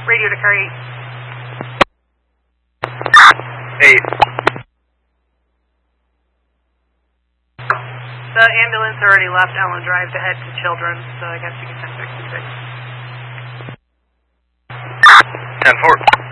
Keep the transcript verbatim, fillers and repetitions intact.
Radio to car eight. Eight. The ambulance already left Ellen Drive to head to Children, so I guess you can send sixty-six. ten four.